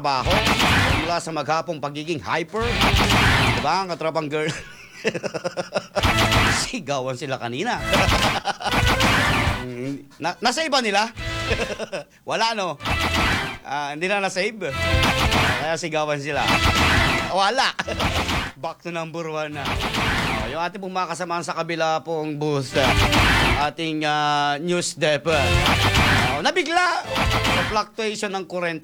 trabaho mula sa maghapong pagiging hyper. Diba ang katropang girl? Sigawan sila kanina. Nasa iba nila? Wala, no? Hindi na na-save. Kaya sigawan sila. Wala. Back to number 1 na. Yung ating pong mga kasamahan sa kabila pong booth, ating news dep. Nabigla sa fluctuation ng kurente.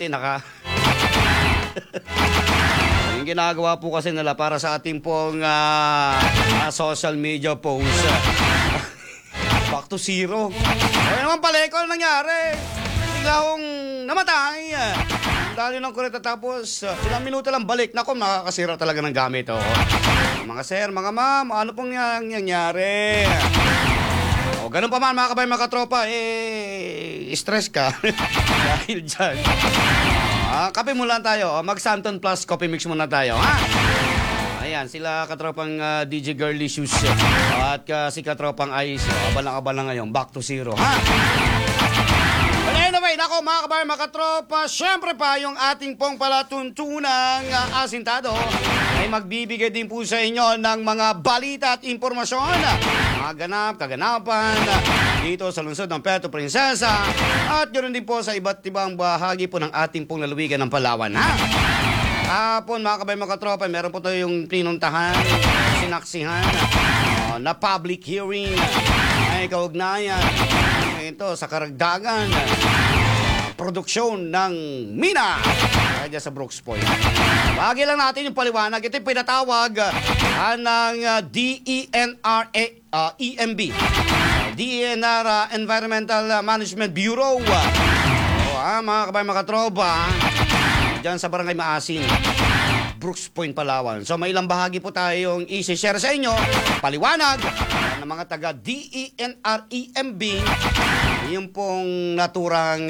Yung ginagawa po kasi nila para sa ating pong social media post. Back to zero. Ano naman pala ikaw nangyari? Bigla akong namatay. Dali ng kurente tapos ilang minuto lang balik. Naku, nakakasira talaga ng gamit. Mga sir, mga ma'am, ano pong nangyari? O ganun pa man mga kabay, mga katropa, stress ka. Dahil dyan. Kape muna tayo. Mag-Santon Plus Coffee Mix muna tayo. Ayan, sila katropang DJ Girly Shoes at si katropang Ice. Abalang-abala ngayon. Back to zero. But anyway, nako mga kabay, mga katropa, syempre pa yung ating pong palatuntunang asintado ay magbibigay din po sa inyo ng mga balita at impormasyon, mga ganap, kaganapan dito sa lungsod ng Puerto Princesa at ganoon din po sa iba't ibang bahagi po ng ating pong lalawigan ng Palawan. Hapon mga kabay, mga katropa, meron po tayo yung pinuntahan, sinaksihan na public hearing ay kaugnayan ito sa karagdagan produksyon ng mina kaya sa Brooks Point. Bagay lang natin yung paliwanag. Ito yung pinatawag ng DENR EMB, DENR Environmental Management Bureau. Mga kabay, mga katropa, dyan sa Barangay Maasin, Brooks Point, Palawan. So may ilang bahagi po tayong i-share sa inyo, paliwanag ng mga taga DENR EMB, yung pong naturang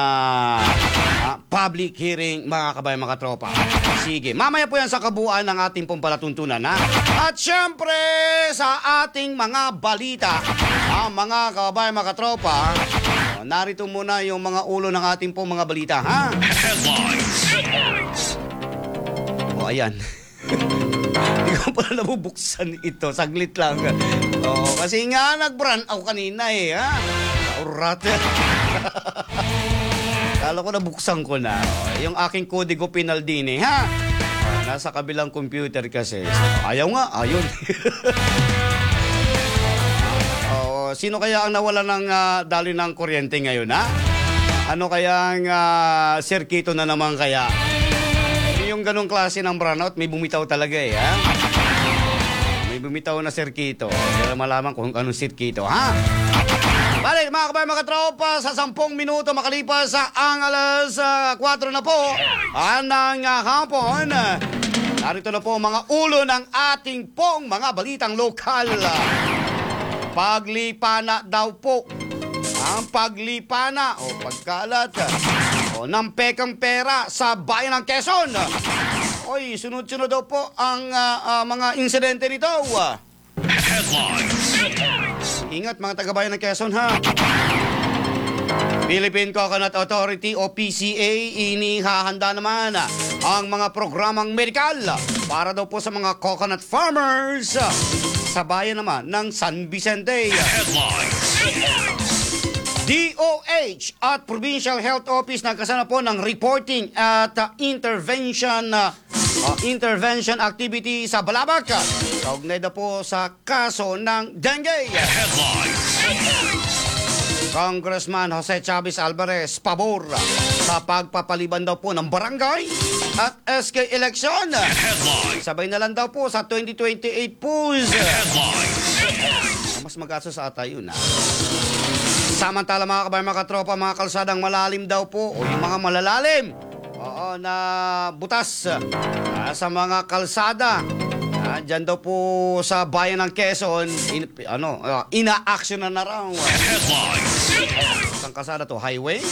public hearing, mga kabay, mga tropa. Sige, mamaya po yan sa kabuuan ng ating pong palatuntunan. At syempre sa ating mga balita, mga kabay, mga tropa, narito muna yung mga ulo ng ating pong mga balita. Ayan. Hindi ko pala nabubuksan ito. Saglit lang. Kasi nga nag-brand out kanina Urat. Kala ko nabuksan ko na. Yung aking kodigo penal din nasa kabilang computer kasi. Ayaw nga. Ayun. Sino kaya ang nawala ng daloy ng kuryente ngayon, Ano kaya ang sirkito na naman kaya? Yung ganong klase ng brownout, may bumitaw talaga May bumitaw na sirkito. Kaya malaman kung anong sirkito, Balik, mga kabay, mga tropa, sa 10 minuto makalipas ang alas 4 na po ng hapon. Narito na po mga ulo ng ating pong mga balitang lokal. Paglipana daw po. Ang paglipana o pagkalat ng pekang pera sa bayan ng Quezon. Oy, sunod-sunod daw po ang mga insidente nito. Ingat mga taga-bayan ng Quezon, Philippine Coconut Authority o PCA inihahanda naman ang mga programang medikal para daw po sa mga coconut farmers sa bayan naman ng San Vicente. DOH at Provincial Health Office nagkasana po ng reporting at intervention activity sa Balabac. Kaugnay na po sa kaso ng dengue. Congressman Jose Chavez Alvarez pabor sa pagpapaliban daw po ng barangay at SK election. Sabay na lang daw po sa 2028 polls. Mas mag-aso sa ata yun. Samantala mga kabay, mga tropa, mga kalsadang malalim daw po o yung mga malalalim na butas sa mga kalsada. Diyan daw po sa bayan ng Quezon, ina-action na raw. Ang kalsada to, highway?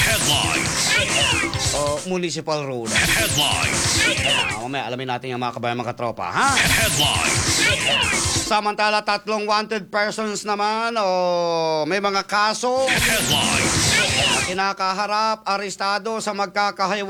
O municipal road? Mamaya alamin natin yung mga kabayan, mga tropa, Samantala, 3 wanted persons naman may mga kaso na kinakaharap, arestado sa magkakahiwalay